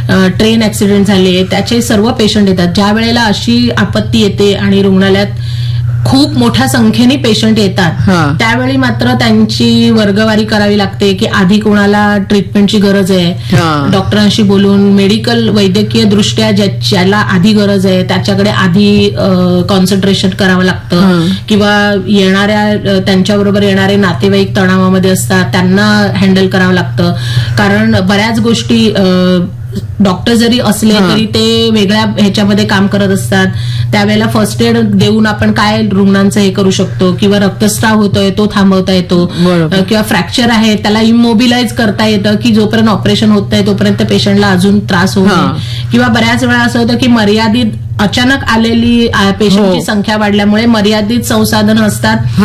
Train accident झाले, त्याचे सर्व पेशंट येतात. ज्या वेळेला अशी आपत्ती येते आणि रुग्णालयात खूप मोठ्या संख्येने पेशंट येतात, त्यावेळी मात्र त्यांची वर्गवारी करावी लागते की आधी कोणाला ट्रीटमेंटची गरज आहे, डॉक्टरांशी बोलून मेडिकल वैद्यकीय दृष्ट्या ज्याला आधी गरज आहे त्याच्याकडे आधी कॉन्सन्ट्रेशन करावं लागतं, किंवा येणाऱ्या त्यांच्याबरोबर येणारे नातेवाईक तणावामध्ये असतात त्यांना हँडल करावं लागतं. कारण बऱ्याच गोष्टी डॉक्टर जरी असले तरी ते वेगळ्या ह्याच्यामध्ये काम करत असतात. त्यावेळेला फर्स्ट एड देऊन आपण काय रुग्णांचं हे करू शकतो, किंवा रक्तस्राव होतोय तो थांबवता येतो, किंवा फ्रॅक्चर आहे त्याला इमोबिलाइज करता येतं की जोपर्यंत ऑपरेशन होत नाही तोपर्यंत पेशंटला अजून त्रास होऊ नये. किंवा बऱ्याच वेळा असं होतं की मर्यादित अचानक आलेली पेशंटची संख्या वाढल्यामुळे मर्यादित संसाधन असतात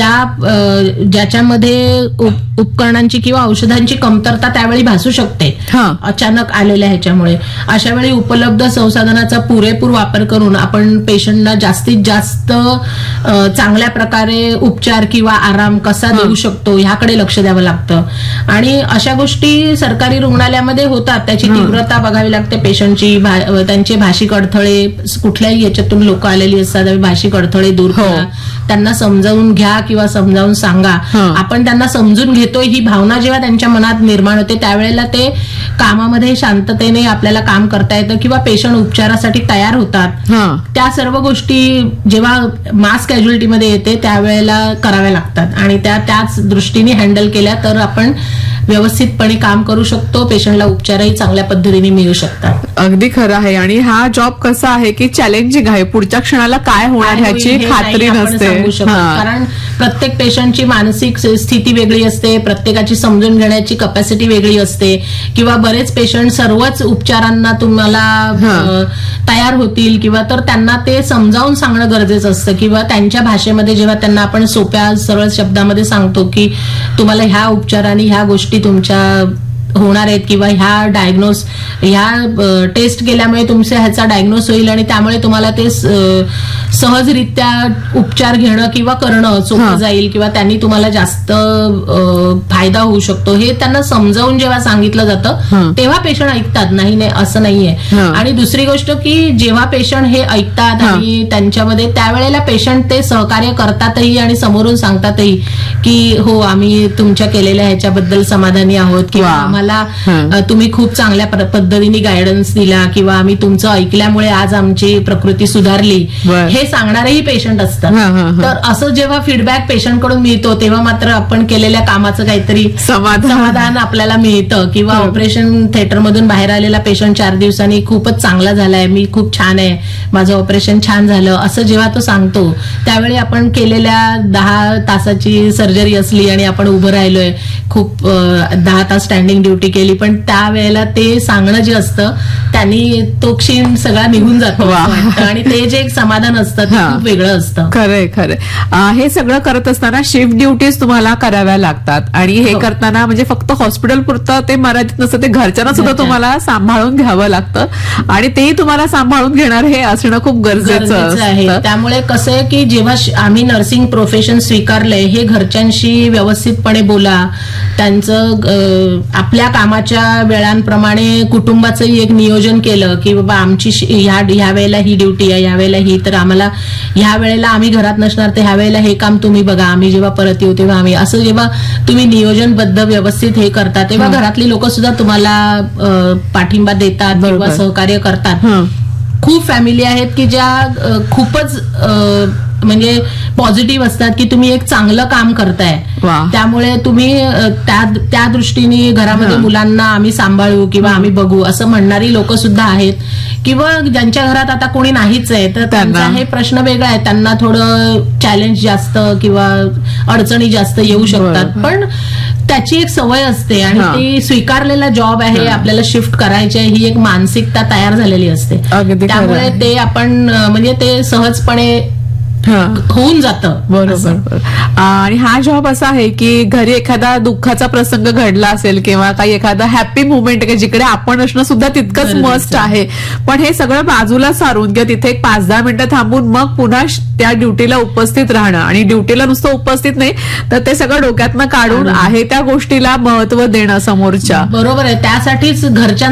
ज्याच्यामध्ये उपकरणांची किंवा औषधांची कमतरता त्यावेळी भासू शकते अचानक आलेल्या ह्याच्यामुळे. अशा वेळी उपलब्ध संसाधनाचा पुरेपूर वापर करून आपण पेशंटला जास्तीत जास्त चांगल्या प्रकारे उपचार किंवा आराम कसा देऊ शकतो ह्याकडे लक्ष द्यावं लागतं. आणि अशा गोष्टी सरकारी रुग्णालयामध्ये होतात, त्याची तीव्रता बघावी लागते पेशंटची, त्यांचे भाषिक अडथळे, कुठल्याही याच्यातून लोक आलेली असतात, भाषिक अडथळे दूर करा, त्यांना समजावून घ्या किंवा समजावून सांगा. आपण त्यांना समजून घेतोय ही भावना जेव्हा त्यांच्या मनात निर्माण होते त्यावेळेला ते कामामध्ये शांततेने आपल्याला काम करता येतं, किंवा पेशंट उपचारासाठी तयार होतात. त्या सर्व गोष्टी जेव्हा मास कॅज्युअलिटीमध्ये येते त्यावेळेला कराव्या लागतात, आणि त्याच दृष्टीने हँडल केल्या तर आपण व्यवस्थितपणे काम करू शकतो, पेशंटला उपचारही चांगल्या पद्धतीने मिळू शकतात. अगदी खरं आहे. आणि हा जॉब कसा आहे की चॅलेंजिंग आहे, पुढच्या क्षणाला काय होणार ह्याची खात्री नसते. कारण प्रत्येक पेशंटची मानसिक स्थिती वेगळी असते, प्रत्येकाची समजून घेण्याची कपॅसिटी वेगळी असते, किंवा बरेच पेशंट सर्वच उपचारांना तुम्हाला तयार होतील, किंवा तर त्यांना ते समजावून सांगणं गरजेचं असतं, किंवा त्यांच्या भाषेमध्ये जेव्हा त्यांना आपण सोप्या सरळ शब्दामध्ये सांगतो की तुम्हाला ह्या उपचारांनी ह्या गोष्टी तुमच्या होणार आहेत, किंवा ह्या टेस्ट केल्यामुळे तुमच्या ह्याचा डायग्नोस होईल आणि त्यामुळे तुम्हाला ते सहजरित्या उपचार घेणं किंवा करणं सोपं जाईल, किंवा त्यांनी तुम्हाला जास्त फायदा होऊ शकतो, हे त्यांना समजावून जेव्हा सांगितलं जातं तेव्हा पेशंट ऐकतात. नाही असं नाहीये. आणि दुसरी गोष्ट की जेव्हा पेशंट हे ऐकतात आणि त्यांच्यामध्ये त्यावेळेला पेशंट ते सहकार्य करतातही आणि समोरून सांगतातही की हो आम्ही तुमच्या केलेल्या ह्याच्याबद्दल समाधानी आहोत, किंवा आम्हाला तुम्ही खूप चांगल्या पद्धतीने गायडन्स दिला, किंवा आम्ही तुमचं ऐकल्यामुळे आज आमची प्रकृती सुधारली, हे सांगणारेही पेशंट असतात. तर असं जेव्हा फीडबॅक पेशंटकडून मिळतो तेव्हा मात्र आपण केलेल्या कामाचं काहीतरी समाधान आपल्याला मिळतं. किंवा ऑपरेशन थिएटरमधून बाहेर आलेला पेशंट 4 दिवसांनी खूपच चांगला झालाय, मी खूप छान आहे, माझं ऑपरेशन छान झालं, असं जेव्हा तो सांगतो त्यावेळी आपण केलेल्या 10 तासाची सर्जरी असली आणि आपण उभं राहिलोय, खूप 10 तास स्टँडिंग ड्युटी केली, पण त्यावेळेला ते सांगणं जे असतं त्यांनी तो क्षीण सगळा निघून जातो आणि ते जे एक समाधान असतं ते खूप वेगळं असतं. खरंय खरंय. हे सगळं करत असताना शिफ्ट ड्युटीज तुम्हाला कराव्या लागतात, आणि हे करताना म्हणजे फक्त हॉस्पिटल पुरतं ते मर्यादित नसतं, ते घरच्यांना सुद्धा तुम्हाला सांभाळून घ्यावं लागतं, आणि तेही तुम्हाला सांभाळून घेणार हे असणं खूप गरजेचं आहे. त्यामुळे कसं आहे की जेव्हा आम्ही नर्सिंग प्रोफेशन स्वीकारलंय हे घरच्यांशी व्यवस्थितपणे बोला, त्यांचं आपल्या कामाच्या वेळांप्रमाणे कुटुंबाचंही एक नियोजन केलं की बाबा आमची ह्या वेळेला ही ड्युटी आहे, ह्या वेळेला ही, तर आम्हाला ह्या वेळेला आम्ही घरात नसणार तर ह्या वेळेला हे काम तुम्ही बघा, आम्ही जेव्हा परत येऊ तेव्हा आम्ही, असं जेव्हा तुम्ही नियोजनबद्ध व्यवस्थित हे करता तेव्हा घरातली लोक सुद्धा तुम्हाला पाठिंबा देतात किंवा सहकार्य करतात. खूप फॅमिली आहेत की ज्या खूपच म्हणजे पॉझिटिव्ह असतात की तुम्ही एक चांगलं काम करताय, त्यामुळे तुम्ही त्या दृष्टीने घरामध्ये मुलांना आम्ही सांभाळू किंवा आम्ही बघू असं म्हणणारी लोक सुद्धा आहेत. किंवा ज्यांच्या घरात आता कोणी नाहीच आहे तर त्यांचा हे प्रश्न वेगळा आहे, त्यांना थोडं चॅलेंज जास्त किंवा अडचणी जास्त येऊ शकतात, पण त्याची एक सवय असते आणि ती स्वीकारलेला जॉब आहे, आपल्याला शिफ्ट करायची आहे, ही एक मानसिकता तयार झालेली असते. त्यामुळे ते आपण म्हणजे ते सहजपणे होऊन जातं. बरोबर. आणि हा जॉब असा आहे की घरी एखादा दुःखाचा प्रसंग घडला असेल किंवा काही एखादा हॅपी मुवमेंट आहे जिकडे आपण असणं सुद्धा तितकंच मस्ट आहे, पण हे सगळं बाजूला सारून किंवा तिथे 5-10 मिनिटं थांबून मग पुन्हा त्या ड्युटीला उपस्थित राहणं, आणि ड्युटीला नुसतं उपस्थित नाही तर ते सगळं डोक्यातनं काढून आहे त्या गोष्टीला महत्व देणं समोरच्या. बरोबर आहे. त्यासाठीच घरच्या